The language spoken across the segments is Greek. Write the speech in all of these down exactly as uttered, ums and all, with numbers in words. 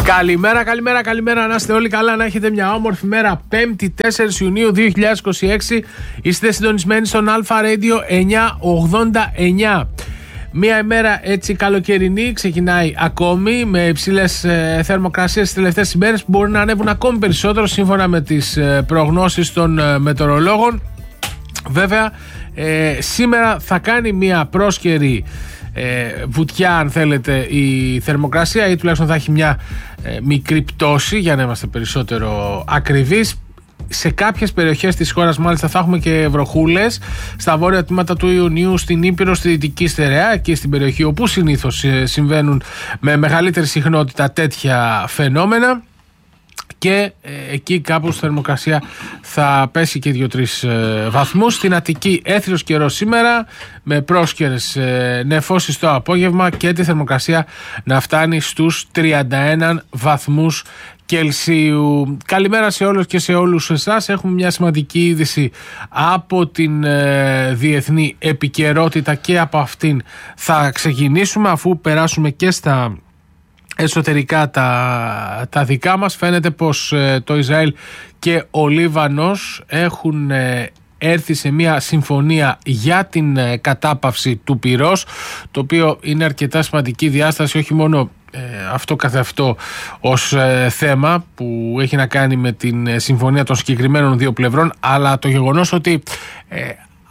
Καλημέρα, καλημέρα, καλημέρα. Να είστε όλοι καλά, να έχετε μια όμορφη μέρα. Πέμπτη τέσσερις Ιουνίου δύο χιλιάδες είκοσι έξι. Είστε συντονισμένοι στον Alpha Radio εννιακόσια ογδόντα εννιά. Μια ημέρα έτσι καλοκαιρινή ξεκινάει ακόμη με υψηλές ε, θερμοκρασίες τις τελευταίες ημέρες που μπορεί να ανέβουν ακόμη περισσότερο σύμφωνα με τις ε, προγνώσεις των ε, μετεωρολόγων. Βέβαια ε, σήμερα θα κάνει μια πρόσκαιρη ε, βουτιά αν θέλετε η θερμοκρασία ή τουλάχιστον θα έχει μια ε, μικρή πτώση για να είμαστε περισσότερο ακριβείς. Σε κάποιες περιοχές της χώρας μάλιστα θα έχουμε και βροχούλες στα βόρεια τμήματα του Ιουνίου, στην Ήπειρο, στη Δυτική Στερεά και στην περιοχή όπου συνήθως συμβαίνουν με μεγαλύτερη συχνότητα τέτοια φαινόμενα. Και ε, εκεί κάπου στη θερμοκρασία θα πέσει και δύο τρεις ε, βαθμούς. Στην Αττική έθριος καιρός σήμερα με πρόσκαιρες ε, νεφώσεις το απόγευμα και τη θερμοκρασία να φτάνει στους τριάντα ένα βαθμούς Κελσίου. Καλημέρα σε όλους και σε όλους εσάς. Έχουμε μια σημαντική είδηση από την ε, διεθνή επικαιρότητα και από αυτήν θα ξεκινήσουμε αφού περάσουμε και στα εσωτερικά τα, τα δικά μας. Φαίνεται πως ε, το Ισραήλ και ο Λίβανος έχουν ε, έρθει σε μια συμφωνία για την ε, κατάπαυση του πυρός, το οποίο είναι αρκετά σημαντική διάσταση, όχι μόνο ε, αυτό καθ' αυτό ως ε, θέμα που έχει να κάνει με την ε, συμφωνία των συγκεκριμένων δύο πλευρών, αλλά το γεγονός ότι ε,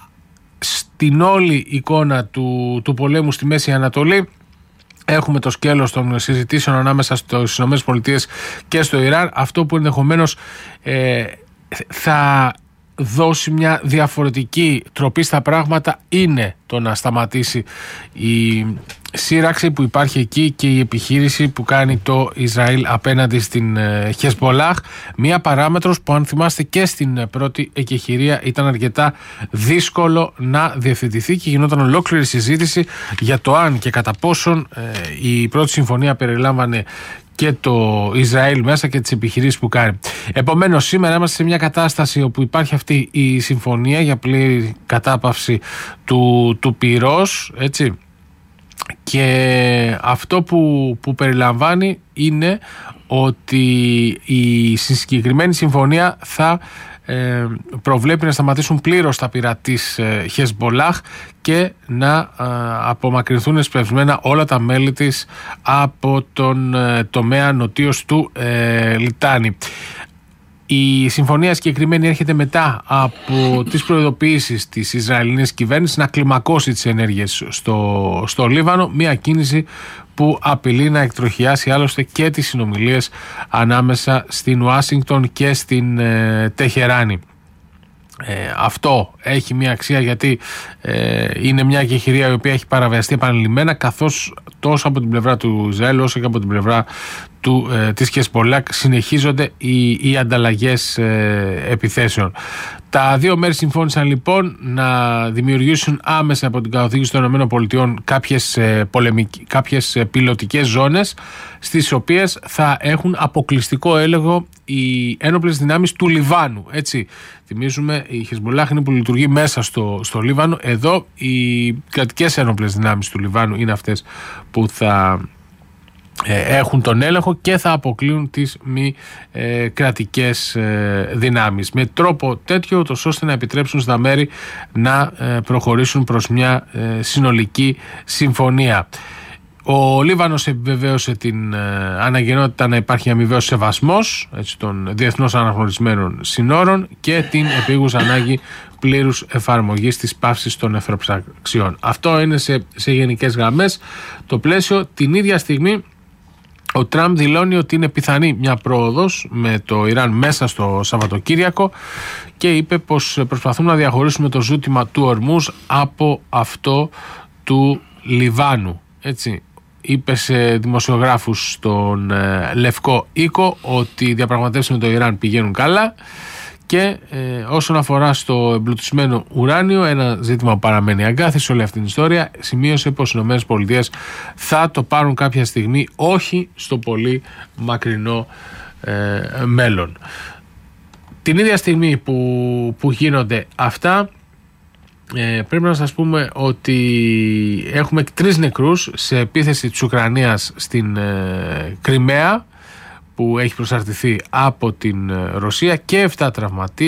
στην όλη εικόνα του, του πολέμου στη Μέση Ανατολή έχουμε το σκέλος των συζητήσεων ανάμεσα στις ΗΠΑ και στο Ιράν, αυτό που ενδεχομένως ε, θα δώσει μια διαφορετική τροπή στα πράγματα είναι το να σταματήσει η σύραξη που υπάρχει εκεί και η επιχείρηση που κάνει το Ισραήλ απέναντι στην Χεσμπολάχ. Μία παράμετρος που αν θυμάστε και στην πρώτη εκεχηρία ήταν αρκετά δύσκολο να διευθετηθεί και γινόταν ολόκληρη συζήτηση για το αν και κατά πόσον ε, η πρώτη συμφωνία περιλάμβανε και το Ισραήλ μέσα και τις επιχειρήσεις που κάνει. Επομένως σήμερα είμαστε σε μια κατάσταση όπου υπάρχει αυτή η συμφωνία για πλήρη κατάπαυση του, του πυρός, έτσι, και αυτό που, που περιλαμβάνει είναι ότι η συγκεκριμένη συμφωνία θα ε, προβλέπει να σταματήσουν πλήρως τα πυρά της ε, Χεσμπολάχ και να ε, απομακρυνθούν εσπευσμένα όλα τα μέλη της από τον ε, τομέα νοτίως του ε, Λιτάνη. Η συμφωνία συγκεκριμένη έρχεται μετά από τις προειδοποιήσεις της Ισραηλινής κυβέρνησης να κλιμακώσει τις ενέργειες στο, στο Λίβανο, μια κίνηση που απειλεί να εκτροχιάσει άλλωστε και τις συνομιλίες ανάμεσα στην Ουάσιγκτον και στην ε, Τεχεράνη. Ε, αυτό έχει μια αξία γιατί ε, είναι μια εκεχηρία η οποία έχει παραβιαστεί επανειλημμένα, καθώς τόσο από την πλευρά του Ισραήλ όσο και από την πλευρά του, ε, της Χεσμπολάχ συνεχίζονται οι, οι ανταλλαγές ε, επιθέσεων. Τα δύο μέρη συμφώνησαν λοιπόν να δημιουργήσουν άμεσα από την καθοδήγηση των ΗΠΑ κάποιες, ε, πολεμικ... κάποιες ε, πιλωτικές ζώνες στις οποίες θα έχουν αποκλειστικό έλεγχο οι ένοπλες δυνάμεις του Λιβάνου. Έτσι, θυμίζουμε η Χεσμπολάχ είναι που λειτουργεί μέσα στο, στο Λίβανο. Εδώ οι κρατικές ένοπλες δυνάμεις του Λιβάνου είναι αυτές που θα έχουν τον έλεγχο και θα αποκλείουν τις μη ε, κρατικές ε, δυνάμεις με τρόπο τέτοιο ώστε να επιτρέψουν στα μέρη να ε, προχωρήσουν προς μια ε, συνολική συμφωνία. Ο Λίβανος επιβεβαίωσε την ε, αναγκαιότητα να υπάρχει αμοιβαίος σεβασμός έτσι, των διεθνώς αναγνωρισμένων συνόρων και την επίγουσα ανάγκη πλήρους εφαρμογής της πάυσης των εχθροπραξιών. Αυτό είναι σε, σε γενικές γραμμές το πλαίσιο. Την ίδια στιγμή ο Τραμπ δηλώνει ότι είναι πιθανή μια πρόοδος με το Ιράν μέσα στο Σαββατοκύριακο και είπε πως προσπαθούν να διαχωρίσουμε το ζήτημα του Ορμούζ από αυτό του Λιβάνου. Έτσι, είπε σε δημοσιογράφους στον ε, Λευκό Οίκο ότι οι διαπραγματεύσεις με το Ιράν πηγαίνουν καλά και ε, όσον αφορά στο εμπλουτισμένο ουράνιο, ένα ζήτημα που παραμένει αγκάθι σε όλη αυτή την ιστορία, σημείωσε πως οι ΗΠΑ θα το πάρουν κάποια στιγμή, όχι στο πολύ μακρινό ε, μέλλον. Την ίδια στιγμή που, που γίνονται αυτά, ε, πρέπει να σας πούμε ότι έχουμε τρεις νεκρούς σε επίθεση της Ουκρανίας στην ε, Κριμαία, που έχει προσαρτηθεί από την Ρωσία και επτά τραυματίες.